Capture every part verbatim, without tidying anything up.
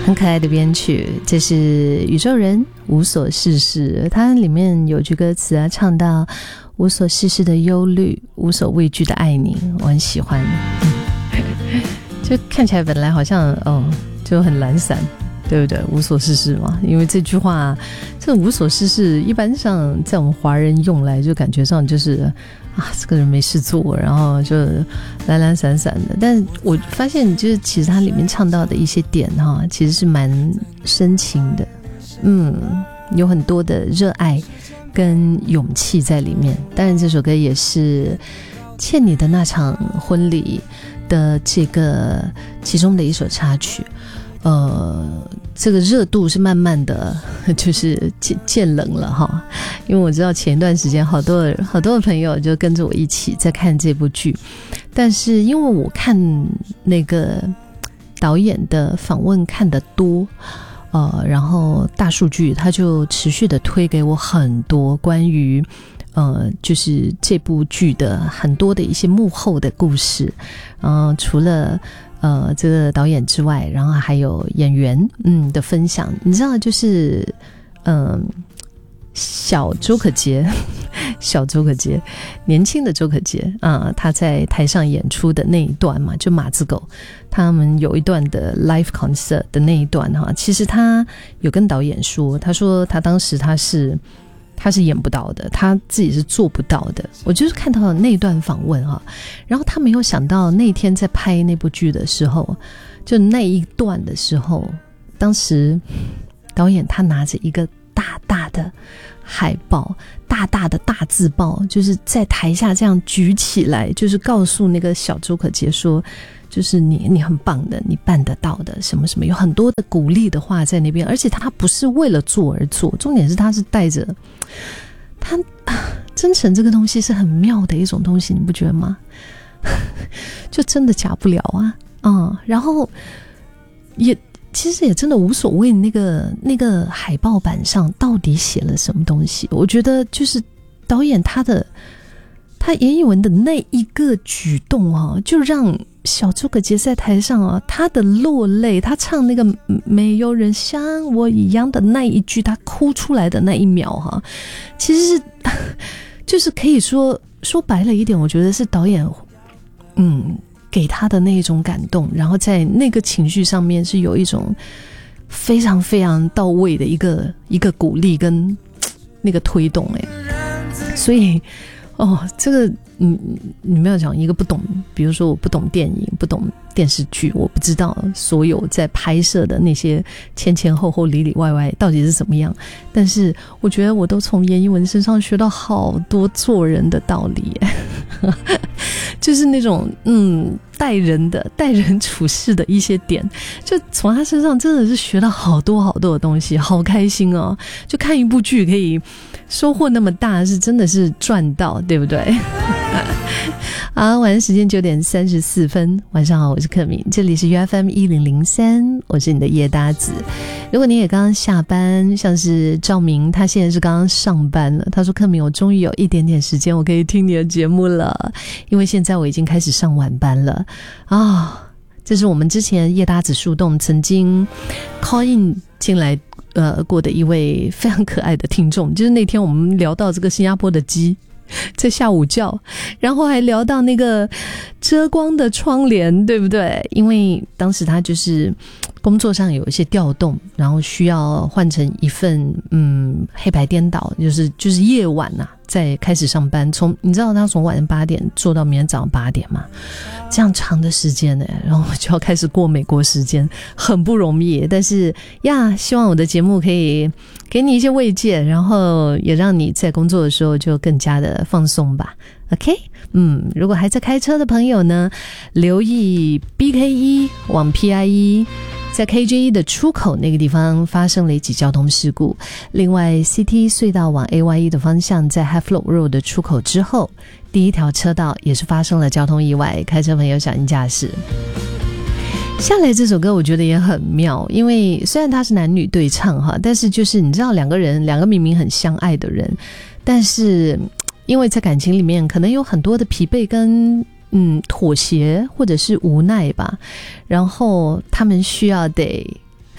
很可爱的编曲，这是宇宙人无所事事，它里面有句歌词啊，唱到无所事事的忧虑，无所畏惧的爱你，我很喜欢。就看起来本来好像哦就很懒散，对不对？无所事事嘛，因为这句话这无所事事一般上在我们华人用来就感觉上就是啊这个人没事做，然后就懒懒散散的。但我发现就是其实它里面唱到的一些点哈，其实是蛮深情的，嗯，有很多的热爱跟勇气在里面。当然这首歌也是欠你的那场婚礼的这个其中的一首插曲。呃，这个热度是慢慢的就是渐渐冷了哈，因为我知道前一段时间好多好多的朋友就跟着我一起在看这部剧，但是因为我看那个导演的访问看得多，呃，然后大数据他就持续的推给我很多关于呃，就是这部剧的很多的一些幕后的故事，嗯、呃，除了呃，这个导演之外，然后还有演员嗯的分享。你知道就是嗯、呃，小周可杰小周可杰年轻的周可杰啊、呃，他在台上演出的那一段嘛，就马子狗他们有一段的 live concert 的那一段哈，其实他有跟导演说，他说他当时他是他是演不到的，他自己是做不到的。我就是看到那段访问哈，然后他没有想到那天在拍那部剧的时候，就那一段的时候，当时导演他拿着一个大大的海报，大大的大字报，就是在台下这样举起来，就是告诉那个小周可杰说，就是你你很棒的，你办得到的，什么什么，有很多的鼓励的话在那边。而且他不是为了做而做，重点是他是带着他真诚，这个东西是很妙的一种东西，你不觉得吗？就真的假不了啊，嗯，然后也其实也真的无所谓那个那个海报板上到底写了什么东西。我觉得就是导演他的他严艺文的那一个举动啊，就让小周可杰在台上啊，他的落泪，他唱那个没有人像我一样的那一句，他哭出来的那一秒哈、啊，其实是就是可以说说白了一点，我觉得是导演嗯给他的那一种感动，然后在那个情绪上面是有一种非常非常到位的一个一个鼓励跟那个推动哎，所以哦，这个你你没有讲一个不懂，比如说我不懂电影，不懂电视剧，我不知道所有在拍摄的那些前前后后里里外外到底是怎么样，但是我觉得我都从严艺文身上学到好多做人的道理耶就是那种嗯待人的待人处事的一些点，就从他身上真的是学到好多好多的东西，好开心哦！就看一部剧可以收获那么大，是真的是赚到，对不对？好，晚上时间九点三十四分，晚上好，我是克敏，这里是 U F M 一零零三，我是你的夜搭子。如果你也刚刚下班，像是赵明，他现在是刚刚上班了，他说克敏，我终于有一点点时间我可以听你的节目了，因为现在我已经开始上晚班了啊、哦。这是我们之前夜搭子树洞曾经 call in 进来呃过的一位非常可爱的听众，就是那天我们聊到这个新加坡的鸡在下午叫，然后还聊到那个遮光的窗帘，对不对？因为当时他就是工作上有一些调动，然后需要换成一份嗯黑白颠倒，就是就是夜晚啊再开始上班，从你知道他从晚上八点做到明天早上八点嘛，这样长的时间呢，然后就要开始过美国时间，很不容易。但是呀，希望我的节目可以给你一些慰藉，然后也让你在工作的时候就更加的放松吧。OK， 嗯，如果还在开车的朋友呢，留意 B K 一 往 P I 一。在 K J 一 的出口那个地方发生了一起交通事故，另外 C T 隧道往 A Y 一 的方向在 Havelock Road 的出口之后，第一条车道也是发生了交通意外，开车朋友小心驾驶。下来这首歌我觉得也很妙，因为虽然它是男女对唱哈，但是就是你知道两个人两个明明很相爱的人，但是因为在感情里面可能有很多的疲惫跟嗯妥协或者是无奈吧，然后他们需要得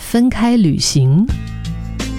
分开旅行，